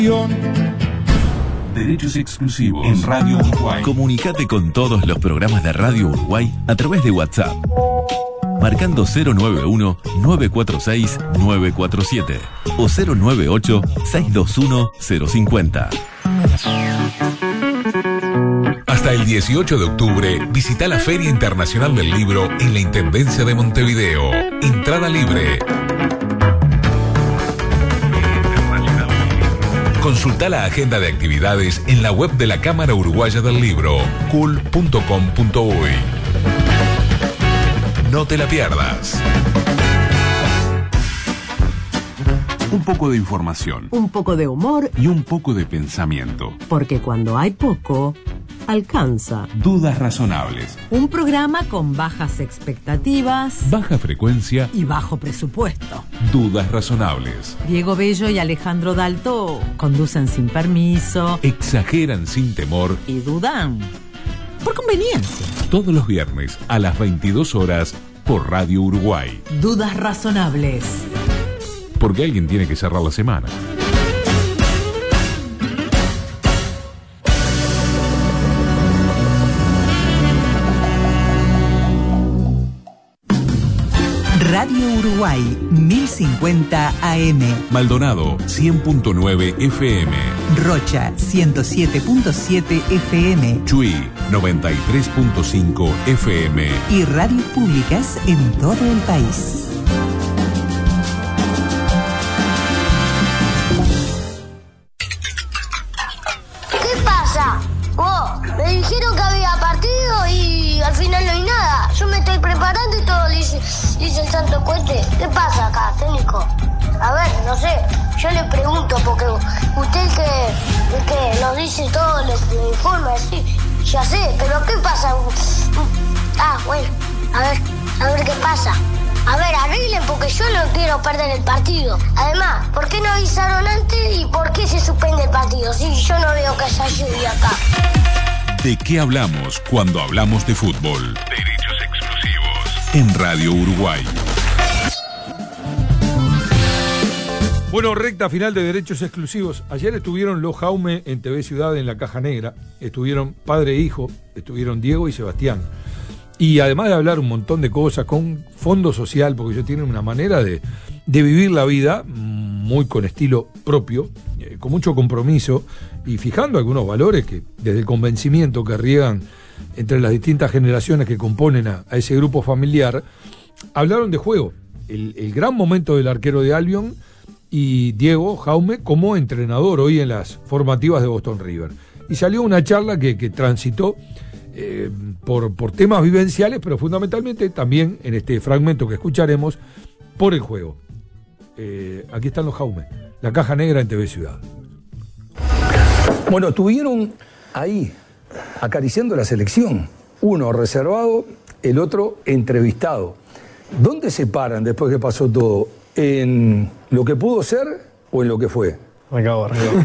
Derechos exclusivos en Radio Uruguay. Comunicate con todos los programas de Radio Uruguay a través de WhatsApp. Marcando 091-946-947 o 098-621-050. Hasta el 18 de octubre, visita la Feria Internacional del Libro en la Intendencia de Montevideo. Entrada libre. Consulta la agenda de actividades en la web de la Cámara Uruguaya del Libro, cul.com.uy. No te la pierdas. Un poco de información. Un poco de humor. Y un poco de pensamiento. Porque cuando hay poco, alcanza. Dudas razonables. Un programa con bajas expectativas, baja frecuencia y bajo presupuesto. Dudas razonables. Diego Bello y Alejandro Dalto conducen sin permiso, exageran sin temor y dudan por conveniencia. Todos los viernes a las 22 horas por Radio Uruguay. Dudas razonables. Porque alguien tiene que cerrar la semana. Radio Uruguay, 1050 AM. Maldonado, 100.9 FM. Rocha, 107.7 FM. Chuy, 93.5 FM. Y radios públicas en todo el país. ¿Qué pasa? Me dijeron que había partido y al final no hay nada. Yo me estoy preparando y todo dice el santo cohete. ¿Qué pasa acá, técnico? A ver, no sé. Yo le pregunto porque usted que nos dice todo, lo informa, sí. Ya sé, pero ¿qué pasa? Bueno, a ver qué pasa. A ver, arreglen porque yo no quiero perder el partido. Además, ¿por qué no avisaron antes y por qué se suspende el partido? Si yo no veo que haya lluvia acá. ¿De qué hablamos cuando hablamos de fútbol? Derechos exclusivos en Radio Uruguay. Bueno, recta final de Derechos Exclusivos. Ayer estuvieron los Jaume en TV Ciudad en la Caja Negra. Estuvieron padre e hijo, estuvieron Diego y Sebastián. Y además de hablar un montón de cosas con fondo social, porque ellos tienen una manera de vivir la vida muy con estilo propio, con mucho compromiso y fijando algunos valores que desde el convencimiento que riegan entre las distintas generaciones que componen a ese grupo familiar, hablaron de juego. El gran momento del arquero de Albion y Diego Jaume como entrenador hoy en las formativas de Boston River. Y salió una charla que transitó por temas vivenciales, pero fundamentalmente también en este fragmento que escucharemos por el juego. Aquí están los Jaume, la Caja Negra en TV Ciudad. Bueno, estuvieron ahí acariciando la selección, uno reservado, el otro entrevistado. ¿Dónde se paran después que pasó todo? ¿En lo que pudo ser o en lo que fue? Acabo.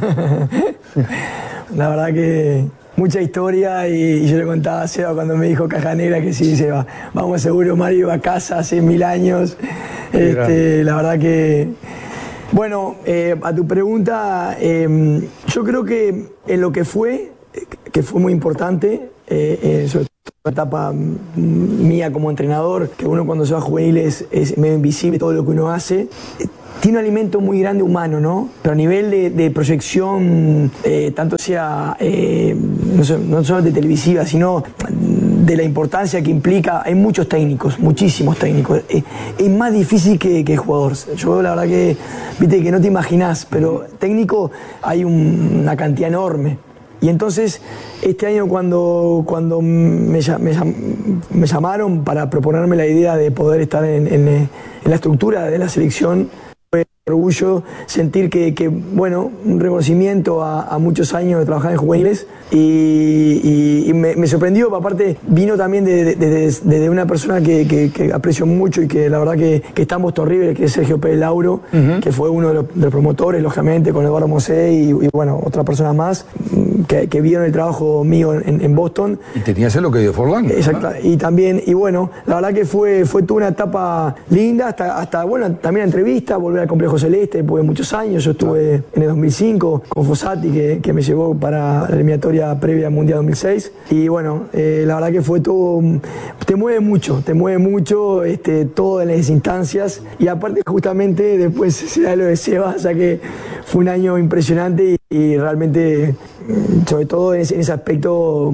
La verdad que mucha historia y yo le contaba a Seba cuando me dijo Caja Negra que sí, Seba, vamos seguro, Mario iba a casa hace 1000 años. La verdad que, bueno, a tu pregunta, yo creo que en lo que fue muy importante, sobre todo la etapa mía como entrenador, que uno cuando se va a juveniles es medio invisible todo lo que uno hace. Tiene un alimento muy grande humano, ¿no? Pero a nivel de proyección, tanto sea no solo de televisiva, sino de la importancia que implica, hay muchos técnicos, muchísimos técnicos. Es más difícil que jugador. Yo la verdad que, viste, que no te imaginás, pero técnico hay una cantidad enorme. Y entonces, este año cuando me llamaron para proponerme la idea de poder estar en la estructura de la selección, orgullo sentir que bueno, un reconocimiento a muchos años de trabajar en juveniles y me sorprendió, aparte vino también de una persona que aprecio mucho y que la verdad que está en Boston River, que es Sergio Pérez Lauro, que fue uno de los promotores, lógicamente, con Eduardo Mosé y bueno, otras personas más que vieron el trabajo mío en Boston. Y tenía que ser lo que dio Forlán. Exacto, ¿no? Y también, y bueno, la verdad que fue toda una etapa linda, hasta bueno, también la entrevista, volver al complejo Rojo Celeste después de muchos años. Yo estuve en el 2005 con Fossati, que me llevó para la eliminatoria previa al Mundial 2006. Y bueno, la verdad que fue todo, te mueve mucho todo en las instancias. Y aparte justamente después se da lo de Seba, o sea que fue un año impresionante y realmente, sobre todo en ese aspecto,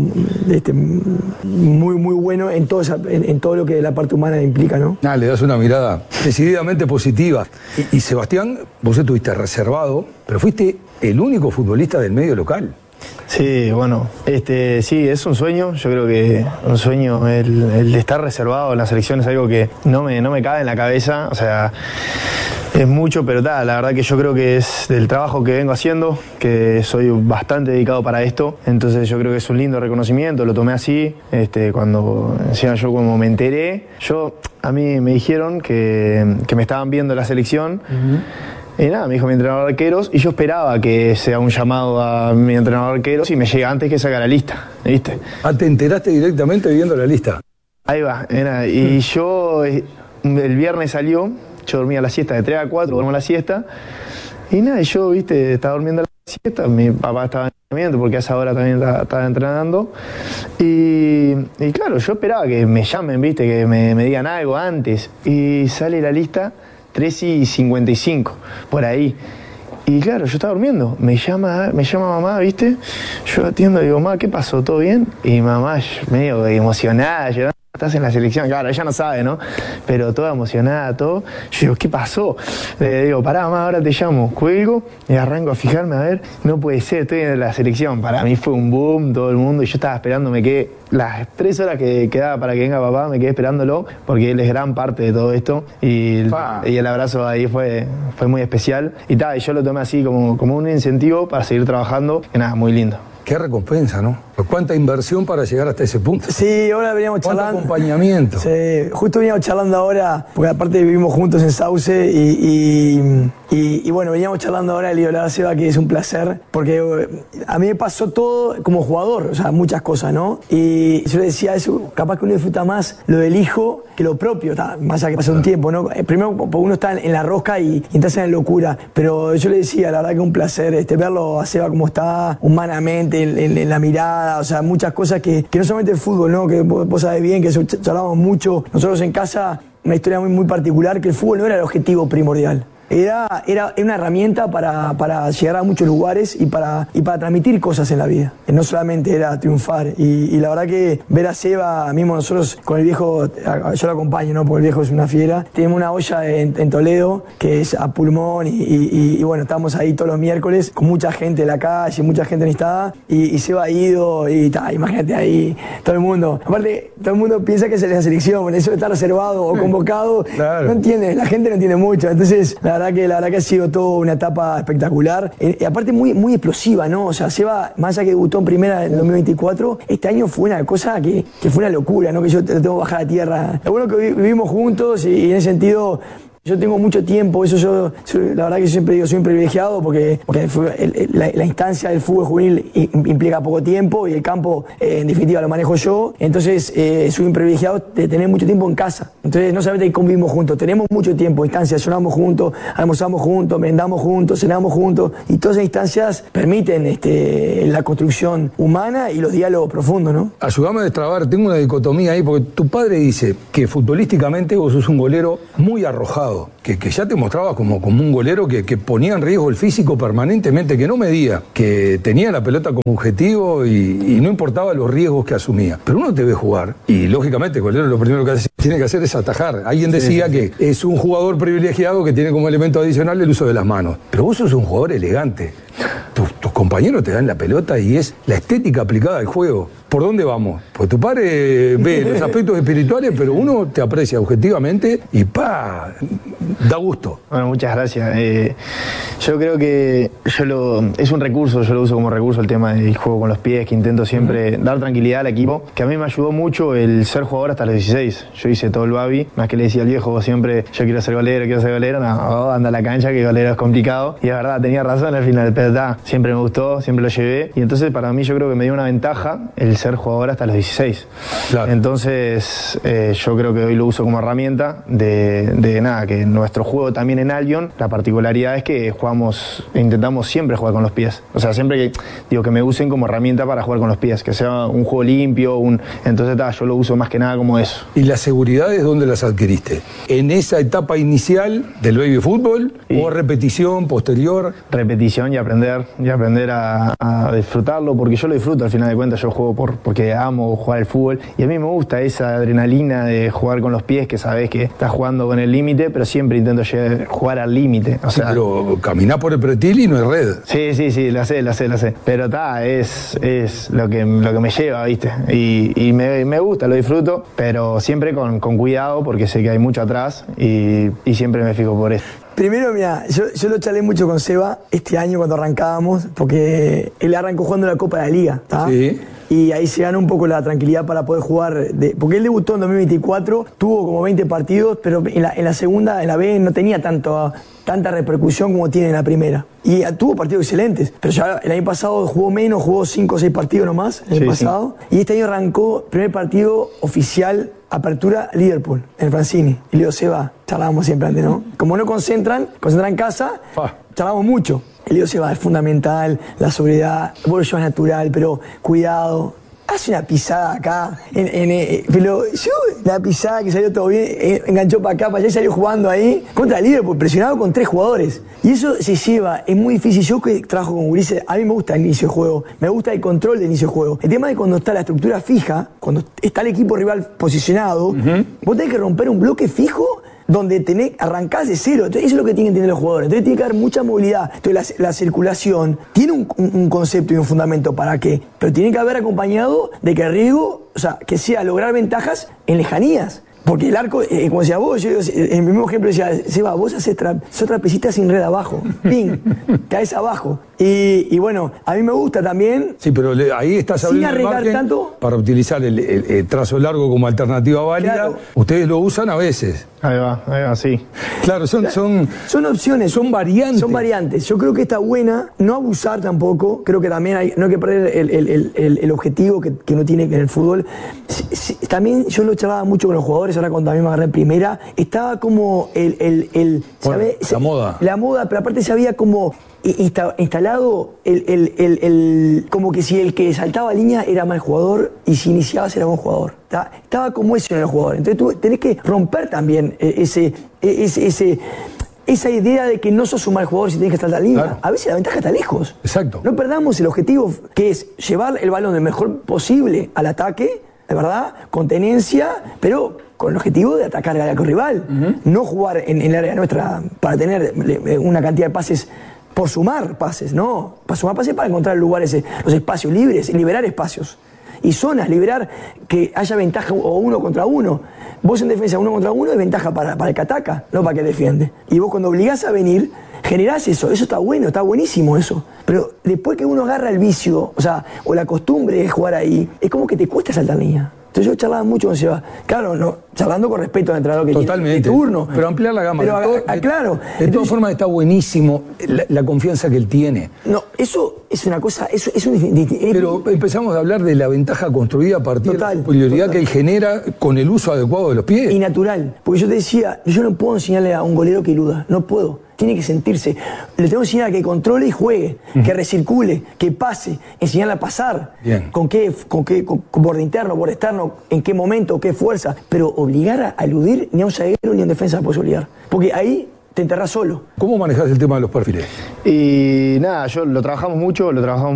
muy bueno en todo lo que la parte humana implica, ¿no? Le das una mirada decididamente positiva. Y Sebastián, vos estuviste reservado, pero fuiste el único futbolista del medio local. Sí, bueno, sí, es un sueño. Yo creo que un sueño, el de estar reservado en la selección es algo que no me cabe en la cabeza. O sea, es mucho, pero la verdad que yo creo que es del trabajo que vengo haciendo, que soy bastante dedicado para esto. Entonces yo creo que es un lindo reconocimiento, lo tomé así. Cuando encima yo como me enteré, a mí me dijeron que me estaban viendo en la selección. Y nada, me dijo mi entrenador de arqueros y yo esperaba que sea un llamado a mi entrenador de arqueros y me llega antes que saca la lista, ¿viste? ¿Te enteraste directamente viendo la lista? Ahí va, y yo el viernes salió, yo dormía la siesta de 3 a 4, dormía la siesta y nada, yo, ¿viste? Estaba durmiendo la siesta, mi papá estaba en entrenamiento porque a esa hora también estaba entrenando y claro, yo esperaba que me llamen, ¿viste? Que me digan algo antes y sale la lista 3:55, por ahí. Y claro, yo estaba durmiendo, me llama mamá, ¿viste? Yo atiendo y digo, mamá, ¿qué pasó? ¿Todo bien? Y mamá medio emocionada, llorando, estás en la selección. Claro, ella no sabe, ¿no? Pero toda emocionada, todo. Yo digo, ¿qué pasó? Le digo, pará, mamá, ahora te llamo. Cuelgo y arranco a fijarme, a ver, no puede ser, estoy en la selección. Para mí fue un boom, todo el mundo, y yo estaba esperando, me quedé las 3 horas que quedaba para que venga papá, me quedé esperándolo, porque él es gran parte de todo esto, y el abrazo ahí fue muy especial, y yo lo tomé así como un incentivo para seguir trabajando, y nada, muy lindo. Qué recompensa, ¿no? ¿Cuánta inversión para llegar hasta ese punto? Sí, ahora veníamos charlando. ¿Cuánto acompañamiento? Sí, justo veníamos charlando ahora, porque aparte vivimos juntos en Sauce y bueno, veníamos charlando ahora, le digo, la verdad, Seba, que es un placer, porque a mí me pasó todo como jugador, o sea, muchas cosas, ¿no? Y yo le decía eso, capaz que uno disfruta más lo del hijo que lo propio, más allá que pasa un tiempo, ¿no? Primero, porque uno está en la rosca y entras en la locura, pero yo le decía, la verdad que es un placer verlo a Seba como está, humanamente, en la mirada, o sea, muchas cosas que no solamente el fútbol, ¿no? Que vos sabés bien, que eso charlamos mucho, nosotros en casa, una historia muy particular, que el fútbol no era el objetivo primordial. Era una herramienta para llegar a muchos lugares y para transmitir cosas en la vida. No solamente era triunfar. Y la verdad que ver a Seba, mismo nosotros con el viejo, yo lo acompaño, ¿no? Porque el viejo es una fiera. Tenemos una olla en Toledo que es a pulmón y bueno, estamos ahí todos los miércoles con mucha gente en la calle, mucha gente necesitada. Y Seba ha ido imagínate ahí, todo el mundo. Aparte, todo el mundo piensa que es la selección, eso de estar reservado o convocado. Claro. No entiende, la gente no entiende mucho. Entonces, la verdad que ha sido toda una etapa espectacular. Y aparte muy explosiva, ¿no? O sea, Seba, más allá que debutó en primera en el 2024, este año fue una cosa que fue una locura, ¿no? Que yo te lo tengo que bajar a tierra. Lo bueno que vivimos juntos y en ese sentido Yo tengo mucho tiempo, eso yo la verdad que siempre digo, soy un privilegiado porque la instancia del fútbol juvenil implica poco tiempo y el campo, en definitiva, lo manejo yo. Entonces, soy un privilegiado de tener mucho tiempo en casa. Entonces, no solamente convivimos juntos, tenemos mucho tiempo, instancias, sonamos juntos, almorzamos juntos, merendamos juntos, cenamos juntos, y todas esas instancias permiten la construcción humana y los diálogos profundos, ¿no? Ayúdame a destrabar, tengo una dicotomía ahí, porque tu padre dice que futbolísticamente vos sos un golero muy arrojado. Que ya te mostraba como un golero que ponía en riesgo el físico permanentemente, que no medía, que tenía la pelota como objetivo y no importaba los riesgos que asumía. Pero uno te ve jugar y lógicamente el golero lo primero que tiene que hacer es atajar. Alguien decía que es un jugador privilegiado que tiene como elemento adicional el uso de las manos. Pero vos sos un jugador elegante. Tus compañeros te dan la pelota y es la estética aplicada al juego. ¿Por dónde vamos? Pues tu padre ve los aspectos espirituales, pero uno te aprecia objetivamente y da gusto. Bueno, muchas gracias. Yo creo que es un recurso, yo lo uso como recurso el tema del juego con los pies, que intento siempre dar tranquilidad al equipo, que a mí me ayudó mucho el ser jugador hasta los 16. Yo hice todo el babi, más que le decía al viejo siempre, yo quiero ser golero, no, anda a la cancha, que golero es complicado. Y es verdad, tenía razón al final, pero siempre me gustó gustó, siempre lo llevé. Y entonces para mí yo creo que me dio una ventaja el ser jugador hasta los 16. Claro. Entonces yo creo que hoy lo uso como herramienta de nada, que nuestro juego también en Albion, la particularidad es que intentamos siempre jugar con los pies. O sea, siempre que me usen como herramienta para jugar con los pies, que sea un juego limpio, entonces yo lo uso más que nada como eso. ¿Y las seguridades dónde las adquiriste? ¿En esa etapa inicial del baby fútbol o repetición posterior? Repetición y aprender a disfrutarlo, porque yo lo disfruto al final de cuentas, yo juego porque amo jugar al fútbol y a mí me gusta esa adrenalina de jugar con los pies, que sabes que estás jugando con el límite, pero siempre intento jugar al límite. O sea, pero caminás por el pretil y no hay red. Sí, lo sé. Pero es lo que me lleva, ¿viste? Y me gusta, lo disfruto, pero siempre con cuidado, porque sé que hay mucho atrás y siempre me fijo por eso. Primero, mira, yo lo charlé mucho con Seba este año cuando arrancábamos, porque él arrancó jugando la Copa de la Liga, ¿tá? Sí. Y ahí se ganó un poco la tranquilidad para poder jugar, porque él debutó en 2024, tuvo como 20 partidos, pero en la segunda, en la B, no tenía tanta repercusión como tiene en la primera. Y tuvo partidos excelentes, pero ya el año pasado jugó menos, jugó 5 o 6 partidos nomás, el año pasado. Sí. Y este año arrancó primer partido oficial, apertura Liverpool, en Francini. Y le digo, Seba, charlábamos siempre antes, ¿no? Como no concentran en casa, charlamos mucho. El lío se va, es fundamental, la sobriedad, vos lo llevas natural, pero cuidado. Hace una pisada acá, pero yo, la pisada que salió todo bien, enganchó para acá, para allá y salió jugando ahí, contra el Liverpool, presionado con 3 jugadores. Y eso se lleva, es muy difícil. Yo que trabajo con gurises, a mí me gusta el inicio de juego, me gusta el control del inicio de juego. El tema es cuando está la estructura fija, cuando está el equipo rival posicionado, vos tenés que romper un bloque fijo donde arrancás de cero. Entonces, eso es lo que tienen que entender los jugadores. Entonces tiene que haber mucha movilidad. Entonces la circulación tiene un concepto y un fundamento para qué, pero tiene que haber acompañado de que el riesgo, o sea, que sea lograr ventajas en lejanías. Porque el arco, como decía vos, en mi mismo ejemplo decía, Seba, vos sos trapecista sin red abajo, ping, caes abajo. Y bueno, a mí me gusta también. Sí, pero ahí estás abriendo el margen tanto para utilizar el trazo largo como alternativa válida. Claro. Ustedes lo usan a veces. Ahí va, sí. Claro, son opciones. Son variantes. Son variantes. Yo creo que está buena, no abusar tampoco. Creo que también no hay que perder el objetivo que uno tiene en el fútbol. También yo lo charlaba mucho con los jugadores, ahora cuando también me agarré en primera, estaba como la moda. La moda, pero aparte se había como instalado como que si el que saltaba línea era mal jugador y si iniciabas era buen jugador. Estaba como eso en el jugador. Entonces tú tenés que romper también esa idea de que no sos un mal jugador si tenés que saltar línea. Claro. A veces la ventaja está lejos. Exacto. No perdamos el objetivo, que es llevar el balón lo mejor posible al ataque, de verdad, con tenencia, pero con el objetivo de atacar al arco rival. No jugar en el área nuestra para tener una cantidad de pases por sumar pases, no. Para sumar pases para encontrar lugares, los espacios libres, liberar espacios. Y zonas, liberar que haya ventaja o 1 contra 1. Vos en defensa 1 contra 1 es ventaja para el que ataca, no para el que defiende. Y vos cuando obligás a venir, generás eso está bueno, está buenísimo eso. Pero después que uno agarra el vicio, o la costumbre de jugar ahí, es como que te cuesta saltar línea. Entonces yo charlaba mucho con Seba. Claro, no, charlando con respeto al entrenador que totalmente tiene de turno. Pero ampliar la gama. Pero claro. De todas formas está buenísimo la confianza que él tiene. No, eso es una cosa, pero empezamos a hablar de la ventaja construida a partir de la superioridad que él genera con el uso adecuado de los pies. Y natural. Porque yo te decía, yo no puedo enseñarle a un golero que eluda. No puedo. Tiene que sentirse. Le tengo que enseñar a que controle y juegue, que recircule, que pase, enseñarle a pasar. Bien. Con borde interno, borde externo, en qué momento, qué fuerza. Pero obligar a eludir ni a un zaguero ni a un defensa puedes obligar. Porque ahí te enterrás solo. ¿Cómo manejas el tema de los perfiles? Y nada, lo trabajamos mucho,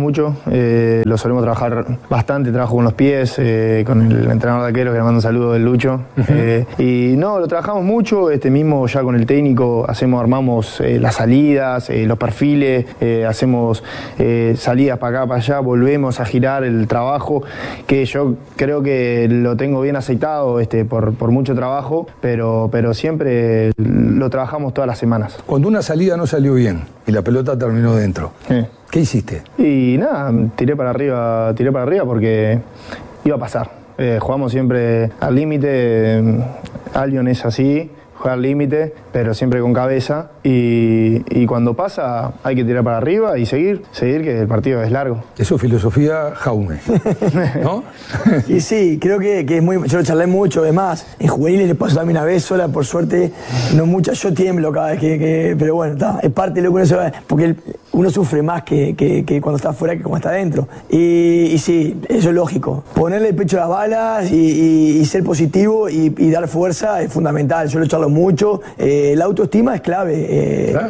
lo solemos trabajar bastante, trabajo con los pies, con el entrenador de arqueros, que le mando un saludo del Lucho. Y no, lo trabajamos mucho, mismo ya con el técnico, armamos las salidas, los perfiles, hacemos salidas para acá, para allá, volvemos a girar el trabajo, que yo creo que lo tengo bien aceitado por mucho trabajo, pero siempre lo trabajamos todas las semanas. Cuando una salida no salió bien y la pelota terminó dentro, ¿qué hiciste? Y nada, tiré para arriba porque iba a pasar. Jugamos siempre al límite, Albion es así, jugar al límite, pero siempre con cabeza. Y cuando pasa, hay que tirar para arriba y seguir, que el partido es largo. Eso es filosofía Jaume, ¿no? Y sí, creo que es muy... Yo lo charlé mucho, además, en juveniles le pasó también una vez sola, por suerte, no mucha, yo tiemblo cada vez que pero bueno, está, es parte de lo que uno se va, porque uno sufre más que cuando está afuera que cuando está adentro. Y sí, eso es lógico. Ponerle el pecho a las balas y ser positivo y dar fuerza es fundamental. Yo lo charlo mucho. La autoestima es clave. Claro.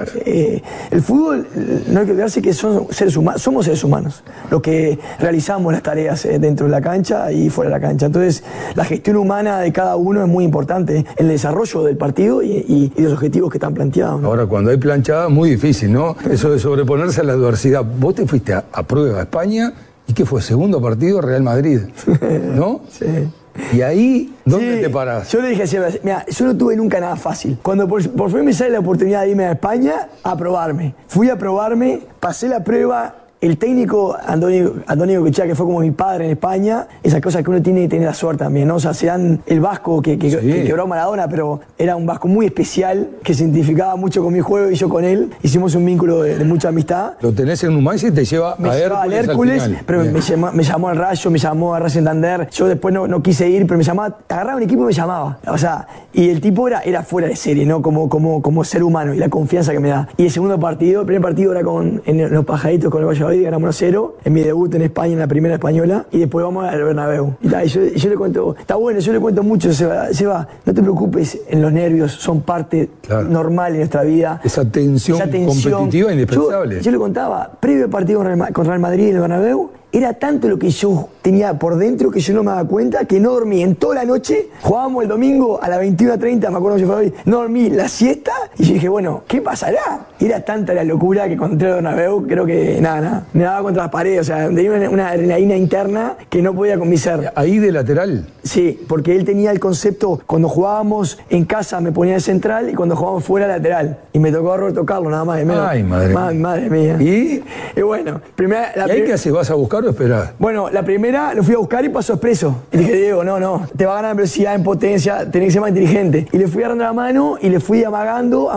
El fútbol, no hay que olvidarse que somos seres humanos, los que realizamos las tareas dentro de la cancha y fuera de la cancha. Entonces, la gestión humana de cada uno es muy importante en el desarrollo del partido y los objetivos que están planteados, ¿no? Ahora, cuando hay planchada, muy difícil, ¿no? Eso de sobreponerse a la adversidad. Vos te fuiste a prueba a España, ¿y qué fue? Segundo partido, Real Madrid, ¿no? Sí. Y ahí, ¿dónde te parás? Yo le dije a Seba, mira, yo no tuve nunca nada fácil. Cuando por fin me sale la oportunidad de irme a España a probarme. Fui a probarme, pasé la prueba. El técnico Antonio Cuchá, que fue como mi padre en España, esas cosas que uno tiene que tener la suerte también, ¿no? O sea, se dan el vasco que quebró Maradona, pero era un vasco muy especial, que se identificaba mucho con mi juego y yo con él. Hicimos un vínculo de mucha amistad. Lo tenés en Numancia y te lleva al Hércules, pero me llamó al Rayo, me llamó a Racing Santander. Yo después no quise ir, pero me llamaba, agarraba un equipo y me llamaba. O sea, y el tipo era fuera de serie, ¿no? Como ser humano y la confianza que me da. Y el segundo partido, el primer partido era en los Pajaritos con el Valle Hoy, ganamos 1-0 en mi debut en España en la primera española y después vamos al Bernabéu y yo le cuento, está bueno, yo le cuento mucho, Seba, no te preocupes en los nervios, son parte normal de nuestra vida, esa tensión competitiva indispensable. Yo le contaba, previo al partido con Real Madrid en el Bernabéu, era tanto lo que yo tenía por dentro que yo no me daba cuenta, que no dormí en toda la noche. Jugábamos el domingo a las 21:30, me acuerdo que fue hoy, no dormí la siesta y yo dije, bueno, ¿qué pasará? Y era tanta la locura que cuando entré al Bernabéu, creo que nada, me daba contra las paredes, o sea, tenía una adrenalina interna que no podía con mi ser. ¿Ahí de lateral? Sí, porque él tenía el concepto, cuando jugábamos en casa me ponía de central y cuando jugábamos fuera lateral. Y me tocó a Roberto Carlos, nada más de menos. Ay, madre mía. ¿Y? Y bueno, ¿Y ahí qué haces? ¿Vas a buscar o esperar? Bueno, la primera lo fui a buscar y pasó expreso. Y dije, Diego, no, te va a ganar en velocidad, en potencia, tenés que ser más inteligente. Y le fui agarrando la mano y le fui amagando,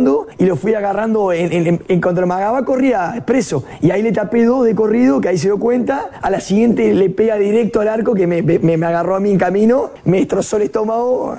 y lo fui agarrando en cuanto lo amagaba, corría expreso. Y ahí le tapé 2 de corrido, que ahí se dio cuenta. A la siguiente le pega directo al arco, que me agarró a mí en camino, me destrozó el estómago.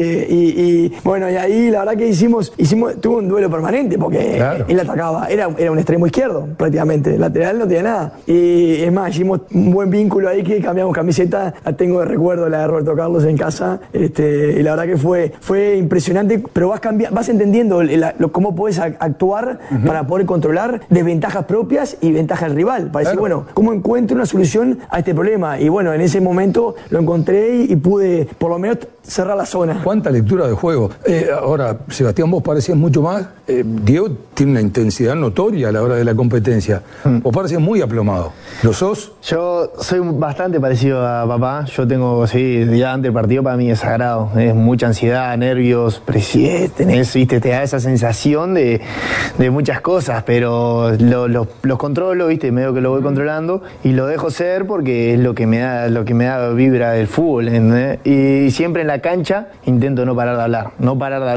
Y bueno, y ahí la verdad que tuvo un duelo permanente, porque él atacaba, era un extremo izquierdo, prácticamente. Lateral no tenía nada. Y es más, hicimos un buen vínculo ahí, que cambiamos camiseta, la tengo de recuerdo, la de Roberto Carlos en casa, y la verdad que fue impresionante, pero vas entendiendo cómo puedes actuar para poder controlar desventajas propias y ventajas del rival, para decir, bueno, ¿cómo encuentro una solución a este problema? Y bueno, en ese momento lo encontré y pude por lo menos cerrar la zona. ¿Cuánta lectura de juego? Ahora, Sebastián, vos parecías mucho más, Diego tiene una intensidad notoria a la hora de la competencia, vos parecías muy aplomado. ¿Lo sos? Yo soy bastante parecido a papá. Yo tengo, ya antes del partido para mí es sagrado. Es mucha ansiedad, nervios, te da esa sensación de muchas cosas, pero los controlo, medio que lo voy controlando y lo dejo ser porque es lo que me da vibra del fútbol, ¿entendés? Y siempre en la cancha intento no parar de hablar,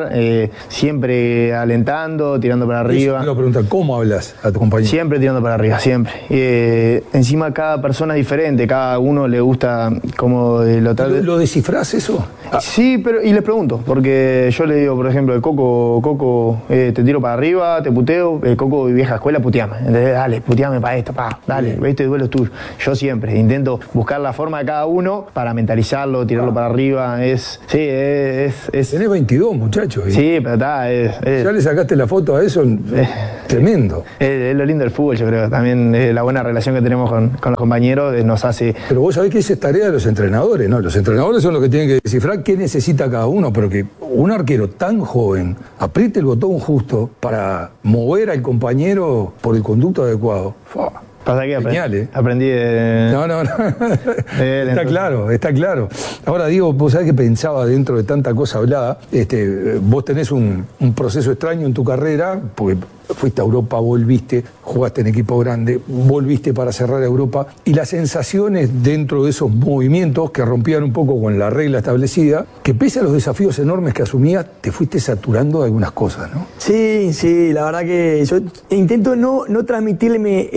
siempre alentando, tirando para arriba. Te iba a preguntar, ¿cómo hablas a tu compañero? Siempre tirando para arriba, siempre. Encima cada persona es diferente, cada uno le gusta cómo lo trata. ¿Lo descifrás eso? Sí, pero y les pregunto, porque yo le digo, por ejemplo, Coco, te tiro para arriba, te puteo, Coco, vieja escuela, puteame. Entonces, dale, puteame para esto, dale, este duelo es tuyo. Yo siempre intento buscar la forma de cada uno para mentalizarlo, tirarlo para arriba. Tenés 22, muchacho. Sí, pero está. Ya le sacaste la foto a eso, tremendo. Es lo lindo del fútbol, yo creo. También la buena relación que tenemos con los compañeros nos hace. Pero vos sabés que esa es tarea de los entrenadores, ¿no? Los entrenadores son los que tienen que descifrar qué necesita cada uno, pero que un arquero tan joven apriete el botón justo para mover al compañero por el conducto adecuado. Pasa que aprendí de... No. Está claro. Ahora, Diego, vos sabés que pensaba dentro de tanta cosa hablada, vos tenés un proceso extraño en tu carrera, porque fuiste a Europa, volviste, jugaste en equipo grande, volviste para cerrar Europa, y las sensaciones dentro de esos movimientos que rompían un poco con la regla establecida, que pese a los desafíos enormes que asumías, te fuiste saturando de algunas cosas, ¿no? Sí, la verdad que yo intento no transmitirle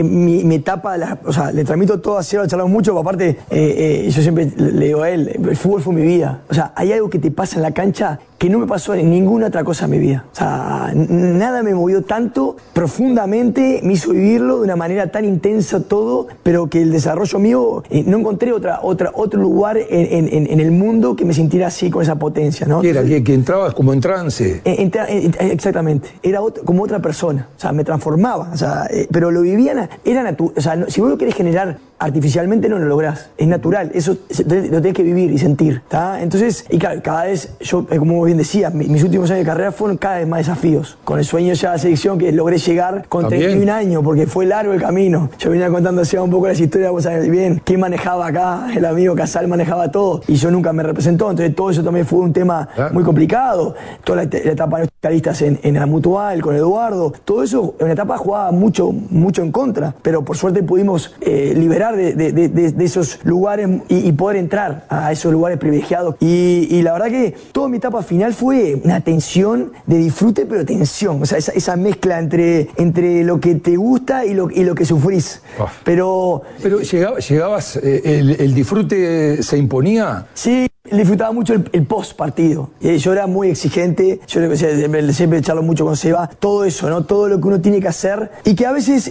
mi etapa, o sea, le transmito todo a Seba, charlamos mucho, aparte yo siempre le digo a él, el fútbol fue mi vida. O sea, hay algo que te pasa en la cancha que no me pasó en ninguna otra cosa en mi vida. O sea, nada me movió tanto profundamente, me hizo vivirlo de una manera tan intensa todo, pero que el desarrollo mío, no encontré otro lugar en el mundo que me sintiera así, con esa potencia, ¿no? ¿Qué era? ¿Que entrabas como en trance? Exactamente. Era como otra persona. O sea, me transformaba. O sea, pero lo vivía, era natural. O sea, si vos lo querés generar artificialmente, no lo lográs. Es natural. Eso lo tenés que vivir y sentir. ¿Tá? Entonces, y claro, cada vez, yo, como bien decía, mis últimos años de carrera fueron cada vez más desafíos. Con el sueño ya de la selección que logré llegar con 31 años, porque fue largo el camino. Yo venía contando un poco las historias, vos sabés bien, quién manejaba acá, el amigo Casal manejaba todo, y yo nunca me representó, entonces todo eso también fue un tema muy complicado. Toda la etapa de especialistas en la Mutual, con Eduardo, todo eso, en una etapa jugaba mucho en contra, pero por suerte pudimos liberar de esos lugares y poder entrar a esos lugares privilegiados. Y la verdad que toda mi etapa final fue una tensión de disfrute, pero tensión. O sea, esa mezcla entre lo que te gusta y lo que sufrís. Pero llegabas, el disfrute se imponía. Sí. Disfrutaba mucho el post partido. Yo era muy exigente, yo siempre charlo mucho con Seba, todo eso, ¿no? Todo lo que uno tiene que hacer, y que a veces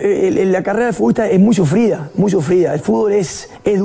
la carrera de futbolista es muy sufrida, muy sufrida. El fútbol es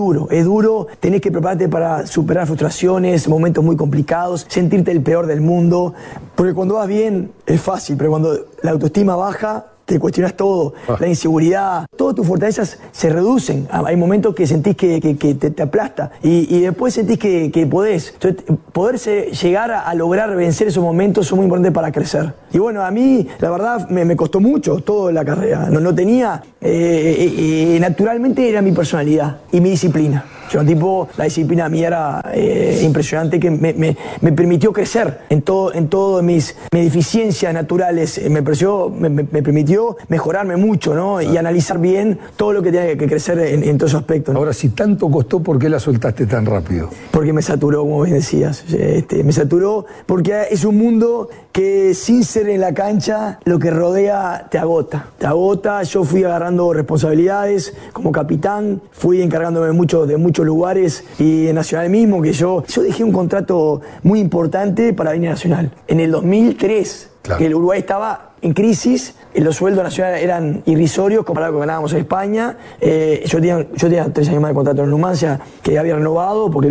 duro, tenés que prepararte para superar frustraciones, momentos muy complicados, sentirte el peor del mundo, porque cuando vas bien es fácil, pero cuando la autoestima baja, te cuestionas todo, la inseguridad, todas tus fortalezas se reducen. Hay momentos que sentís que te aplasta y después sentís que podés. Entonces, poder llegar a lograr vencer esos momentos son muy importantes para crecer. Y bueno, a mí, la verdad, me costó mucho toda la carrera. No tenía, naturalmente era mi personalidad y mi disciplina. Yo, la disciplina mía era impresionante, que me permitió crecer en todo mis deficiencias naturales. Me permitió mejorarme mucho, ¿no? Y analizar bien todo lo que tenía que crecer en todos esos aspectos, ¿no? Ahora, si tanto costó, ¿por qué la soltaste tan rápido? Porque me saturó, como bien decías. Me saturó porque es un mundo que, sin ser en la cancha, lo que rodea te agota. Yo fui agarrando responsabilidades como capitán, fui encargándome de muchos lugares, y en Nacional mismo, que yo dejé un contrato muy importante para venir a Nacional. En el 2003, que el Uruguay estaba en crisis, los sueldos nacionales eran irrisorios comparado con lo que ganábamos en España. Yo tenía 3 años más de contrato en Numancia, que había renovado porque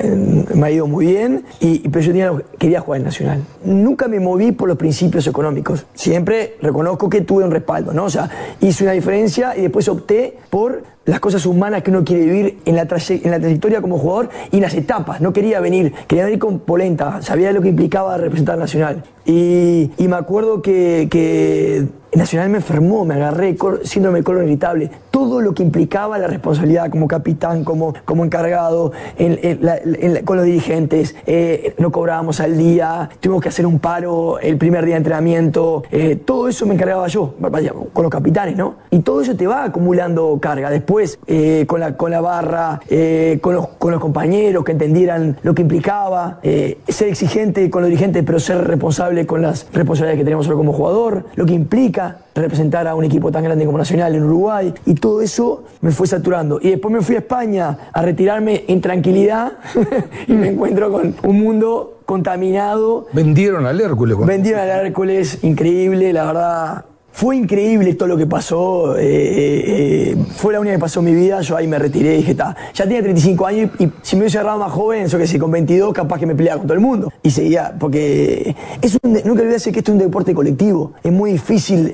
me ha ido muy bien, pero yo quería jugar en Nacional. Nunca me moví por los principios económicos. Siempre reconozco que tuve un respaldo, ¿no? O sea, hice una diferencia y después opté por las cosas humanas que uno quiere vivir en la trayectoria como jugador y en las etapas. No quería venir con polenta, sabía lo que implicaba representar Nacional. Y me acuerdo que Nacional me enfermó, me agarré síndrome de colon irritable. Todo lo que implicaba la responsabilidad como capitán, como encargado, con los dirigentes. No cobrábamos al día, tuvimos que hacer un paro el primer día de entrenamiento. Todo eso me encargaba yo, con los capitanes, ¿no? Y todo eso te va acumulando carga. Después, con la barra, con los compañeros que entendieran lo que implicaba. Ser exigente con los dirigentes, pero ser responsable con las responsabilidades que tenemos solo como jugador. Lo que implica representar a un equipo tan grande como Nacional en Uruguay, y todo eso me fue saturando. Y después me fui a España a retirarme en tranquilidad y me encuentro con un mundo contaminado. Vendieron al Hércules. Vendieron al Hércules, increíble, la verdad. Fue increíble todo lo que pasó, fue la única que pasó en mi vida. Yo ahí me retiré y dije, ya tenía 35 años y si me hubiese agarrado más joven, yo que sé, con 22, capaz que me peleaba con todo el mundo. Y seguía, porque nunca olvidarse que esto es un deporte colectivo. Es muy difícil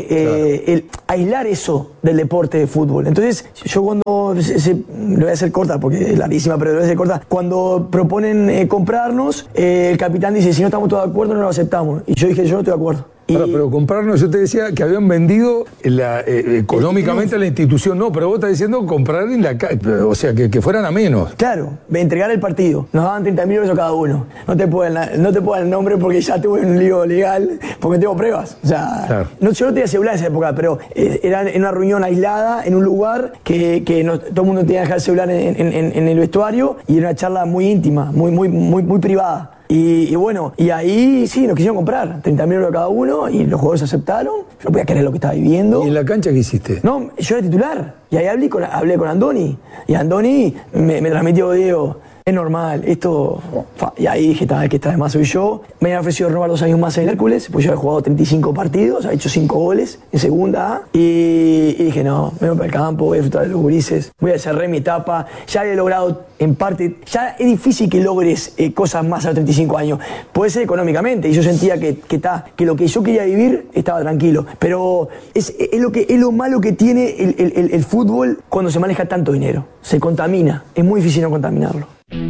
aislar eso del deporte de fútbol. Entonces, yo cuando, lo voy a hacer corta porque es larguísima, pero lo voy a hacer corta, cuando proponen comprarnos, el capitán dice, si no estamos todos de acuerdo, no lo aceptamos. Y yo dije, yo no estoy de acuerdo. Ahora, pero comprarnos, yo te decía que habían vendido económicamente la institución, no, pero vos estás diciendo comprar en la calle, o sea, que fueran a menos. Claro, entregar el partido. Nos daban 30.000 pesos cada uno. No te puedo dar el nombre porque ya tuve un lío legal, porque no tengo pruebas. O sea, claro. Yo no tenía celular en esa época, pero era en una reunión aislada, en un lugar que todo el mundo tenía que dejar el celular en el vestuario, y era una charla muy íntima, muy privada. Y bueno, y ahí sí, nos quisieron comprar 30.000 euros cada uno, y los jugadores aceptaron. Yo no podía creer lo que estaba viviendo. ¿Y en la cancha qué hiciste? No, yo era titular. Y ahí hablé con Andoni. Y Andoni me transmitió, Diego, es normal, esto... Y ahí dije, que esta vez más soy yo. Me habían ofrecido renovar 2 años más en Hércules, pues yo había jugado 35 partidos, había hecho 5 goles en segunda A. Y dije, no, me voy para el campo, voy a disfrutar de los gurises, voy a cerrar mi etapa. Ya había logrado, en parte, ya es difícil que logres cosas más a los 35 años. Puede ser económicamente, y yo sentía que lo que yo quería vivir estaba tranquilo. Pero es lo malo que tiene el fútbol cuando se maneja tanto dinero. Se contamina, es muy difícil no contaminarlo.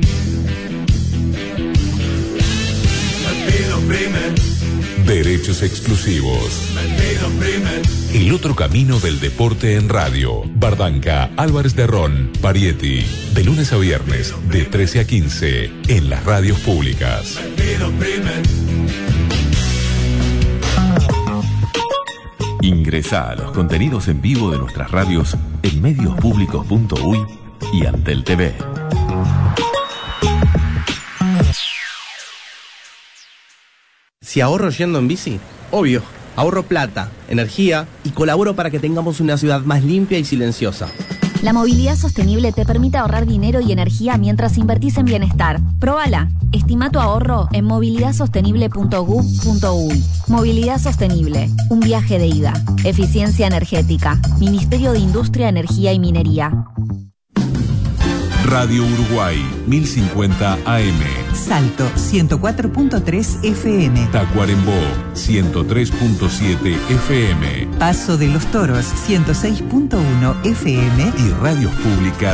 Derechos exclusivos. El otro camino del deporte en radio. Bardanca, Álvarez de Ron, Parietti. De lunes a viernes, de 13 a 15, en las radios públicas. Ingresá a los contenidos en vivo de nuestras radios en mediospublicos.uy y Antel TV. Si ahorro yendo en bici, obvio, ahorro plata, energía y colaboro para que tengamos una ciudad más limpia y silenciosa. La movilidad sostenible te permite ahorrar dinero y energía mientras invertís en bienestar. Próbala. Estima tu ahorro en movilidadsostenible.gov.uy. Movilidad sostenible. Un viaje de ida. Eficiencia energética. Ministerio de Industria, Energía y Minería. Radio Uruguay, 1050 AM. Salto, 104.3 FM. Tacuarembó, 103.7 FM. Paso de los Toros, 106.1 FM. Y radios públicas